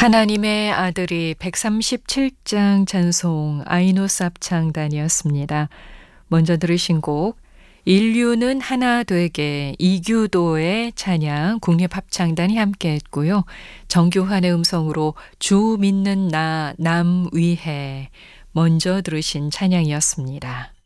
하나님의 아들이 137장 찬송 아이노스 합창단이었습니다. 먼저 들으신 곡 인류는 하나 되게 이규도의 찬양 국립합창단이 함께했고요. 정규환의 음성으로 주 믿는 나 남 위해 먼저 들으신 찬양이었습니다.